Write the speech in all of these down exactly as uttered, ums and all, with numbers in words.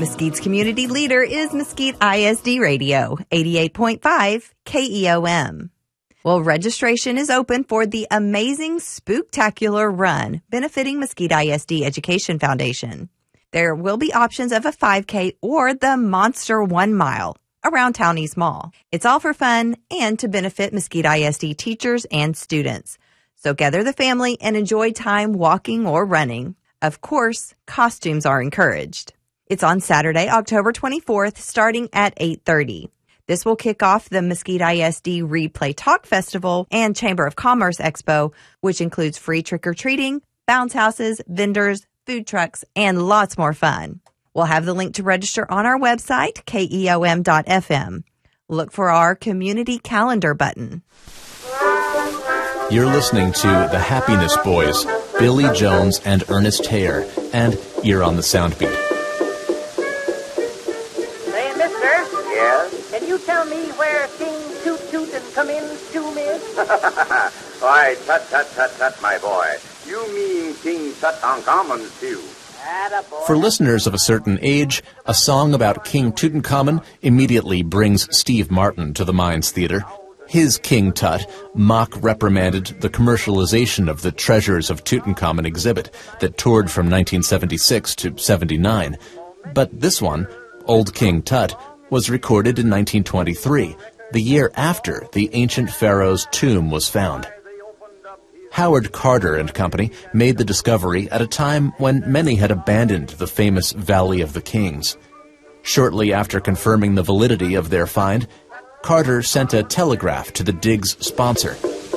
Mesquite's community leader is Mesquite I S D Radio, eighty-eight point five K E O M. Well, registration is open for the Amazing Spooktacular Run, benefiting Mesquite I S D Education Foundation. There will be options of a five K or the Monster One Mile around Town East Mall. It's all for fun and to benefit Mesquite I S D teachers and students. So gather the family and enjoy time walking or running. Of course, costumes are encouraged. It's on Saturday, October twenty-fourth, starting at eight thirty. This will kick off the Mesquite I S D Replay Talk Festival and Chamber of Commerce Expo, which includes free trick-or-treating, bounce houses, vendors, food trucks, and lots more fun. We'll have the link to register on our website, K E O M dot F M. Look for our community calendar button. You're listening to The Happiness Boys, Billy Jones and Ernest Hayer, and you're on the Soundbeat. Say, mister. Yes? Can you tell me where King Toot Toot and Come In's tomb is? Why, tut, tut, tut, tut, my boy. You mean King Tutankhamun's tomb. For listeners of a certain age, a song about King Tutankhamun immediately brings Steve Martin to the Mines Theater. His King Tut mock reprimanded the commercialization of the Treasures of Tutankhamun exhibit that toured from nineteen seventy-six to seventy-nine. But this one, Old King Tut, was recorded in nineteen twenty-three, the year after the ancient pharaoh's tomb was found. Howard Carter and Company made the discovery at a time when many had abandoned the famous Valley of the Kings. Shortly after confirming the validity of their find, Carter sent a telegraph to the dig's sponsor.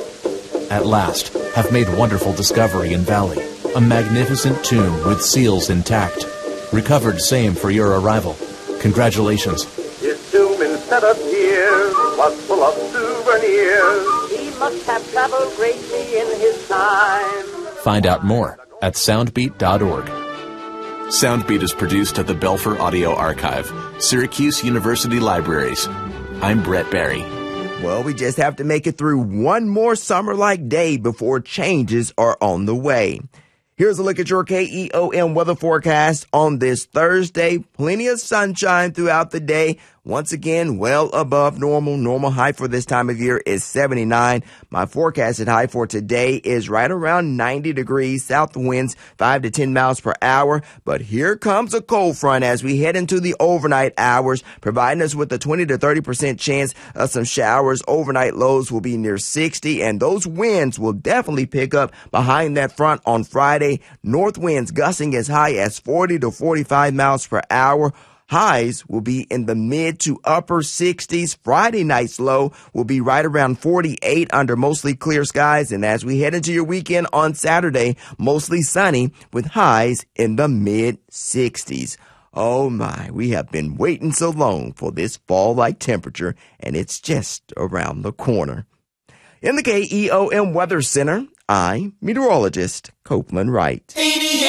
At last, have made wonderful discovery in Valley, a magnificent tomb with seals intact. Recovered same for your arrival. Congratulations. His tomb instead of years was full of souvenirs. He must have traveled greatly in his time. Find out more at soundbeat dot org. Soundbeat is produced at the Belfer Audio Archive, Syracuse University Libraries. I'm Brett Barry. Well, we just have to make it through one more summer-like day before changes are on the way. Here's a look at your K E O M weather forecast on this Thursday. Plenty of sunshine throughout the day. Once again, well above normal. Normal high for this time of year is seventy-nine. My forecasted high for today is right around ninety degrees. South winds five to ten miles per hour. But here comes a cold front as we head into the overnight hours, providing us with a twenty to thirty percent chance of some showers. Overnight lows will be near sixty, and those winds will definitely pick up behind that front on Friday. North winds gusting as high as forty to forty-five miles per hour. Highs will be in the mid to upper sixties. Friday night's low will be right around forty-eight under mostly clear skies. And as we head into your weekend on Saturday, mostly sunny with highs in the mid sixties. Oh my, we have been waiting so long for this fall-like temperature, and it's just around the corner. In the K E O M Weather Center, I'm meteorologist Copeland Wright.